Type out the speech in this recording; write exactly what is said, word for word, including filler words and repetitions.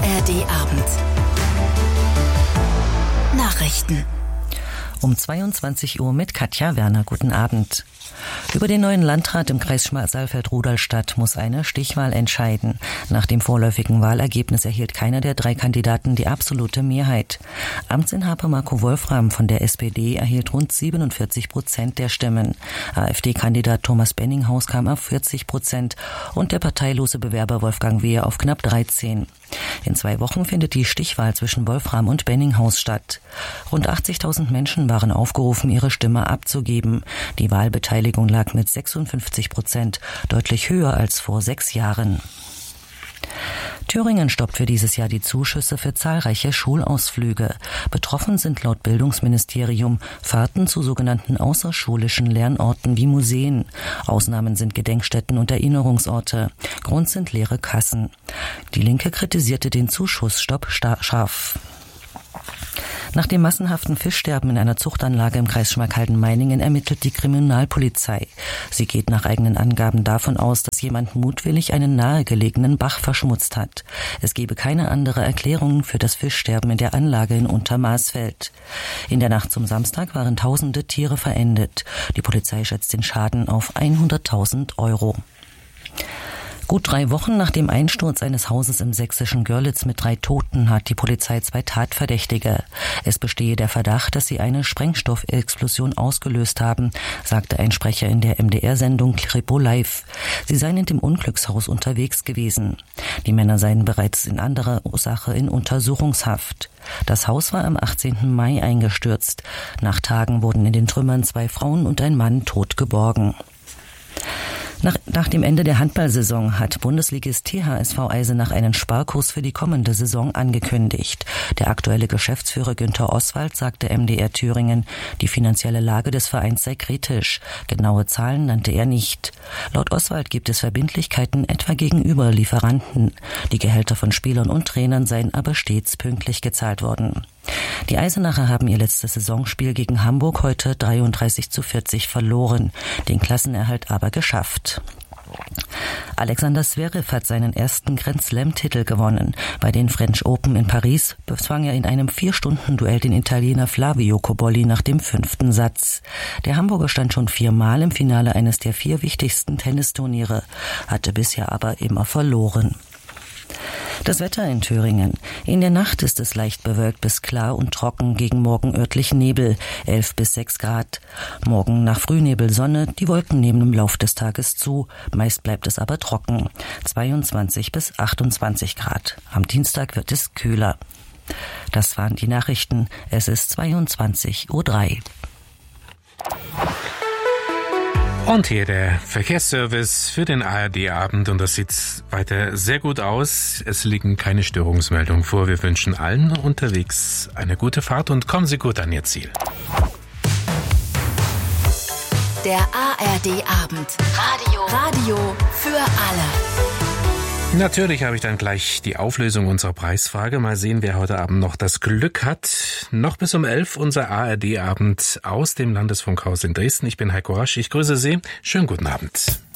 R D-Abend. Nachrichten. Um zweiundzwanzig Uhr mit Katja Werner. Guten Abend. Über den neuen Landrat im Kreis Saalfeld-Rudolstadt muss eine Stichwahl entscheiden. Nach dem vorläufigen Wahlergebnis erhielt keiner der drei Kandidaten die absolute Mehrheit. Amtsinhaber Marco Wolfram von der S P D erhielt rund siebenundvierzig Prozent der Stimmen. AfD-Kandidat Thomas Benninghaus kam auf vierzig Prozent und der parteilose Bewerber Wolfgang Wehr auf knapp dreizehn. In zwei Wochen findet die Stichwahl zwischen Wolfram und Benninghaus statt. Rund achtzigtausend Menschen waren aufgerufen, ihre Stimme abzugeben. Die Wahlbeteiligung lag mit sechsundfünfzig Prozent, deutlich höher als vor sechs Jahren. Thüringen stoppt für dieses Jahr die Zuschüsse für zahlreiche Schulausflüge. Betroffen sind laut Bildungsministerium Fahrten zu sogenannten außerschulischen Lernorten wie Museen. Ausnahmen sind Gedenkstätten und Erinnerungsorte. Grund sind leere Kassen. Die Linke kritisierte den Zuschussstopp scharf. Nach dem massenhaften Fischsterben in einer Zuchtanlage im Kreis Schmalkalden-Meiningen ermittelt die Kriminalpolizei. Sie geht nach eigenen Angaben davon aus, dass jemand mutwillig einen nahegelegenen Bach verschmutzt hat. Es gebe keine andere Erklärung für das Fischsterben in der Anlage in Untermaßfeld. In der Nacht zum Samstag waren tausende Tiere verendet. Die Polizei schätzt den Schaden auf hunderttausend Euro. Gut drei Wochen nach dem Einsturz eines Hauses im sächsischen Görlitz mit drei Toten hat die Polizei zwei Tatverdächtige. Es bestehe der Verdacht, dass sie eine Sprengstoffexplosion ausgelöst haben, sagte ein Sprecher in der M D R-Sendung Kripo Live. Sie seien in dem Unglückshaus unterwegs gewesen. Die Männer seien bereits in anderer Ursache in Untersuchungshaft. Das Haus war am achtzehnten Mai eingestürzt. Nach Tagen wurden in den Trümmern zwei Frauen und ein Mann tot geborgen. Nach, nach dem Ende der Handballsaison hat Bundesligist T H S V Eisenach einen Sparkurs für die kommende Saison angekündigt. Der aktuelle Geschäftsführer Günther Oswald sagte M D R Thüringen, die finanzielle Lage des Vereins sei kritisch. Genaue Zahlen nannte er nicht. Laut Oswald gibt es Verbindlichkeiten etwa gegenüber Lieferanten. Die Gehälter von Spielern und Trainern seien aber stets pünktlich gezahlt worden. Die Eisenacher haben ihr letztes Saisonspiel gegen Hamburg heute dreiunddreißig zu vierzig verloren, den Klassenerhalt aber geschafft. Alexander Zverev hat seinen ersten Grand-Slam-Titel gewonnen. Bei den French Open in Paris bezwang er in einem vier-Stunden-Duell den Italiener Flavio Cobolli nach dem fünften Satz. Der Hamburger stand schon viermal im Finale eines der vier wichtigsten Tennisturniere, hatte bisher aber immer verloren. Das Wetter in Thüringen. In der Nacht ist es leicht bewölkt bis klar und trocken, gegen morgen örtlich Nebel, elf bis sechs Grad. Morgen nach Frühnebel Sonne, die Wolken nehmen im Lauf des Tages zu, meist bleibt es aber trocken, zweiundzwanzig bis achtundzwanzig Grad. Am Dienstag wird es kühler. Das waren die Nachrichten. Es ist zweiundzwanzig Uhr drei. Und hier der Verkehrsservice für den A R D-Abend und das sieht weiter sehr gut aus. Es liegen keine Störungsmeldungen vor. Wir wünschen allen unterwegs eine gute Fahrt und kommen Sie gut an Ihr Ziel. Der A R D-Abend. Radio. Radio für alle. Natürlich habe ich dann gleich die Auflösung unserer Preisfrage. Mal sehen, wer heute Abend noch das Glück hat. Noch bis um elf unser A R D-Abend aus dem Landesfunkhaus in Dresden. Ich bin Heiko Rasch. Ich grüße Sie. Schönen guten Abend.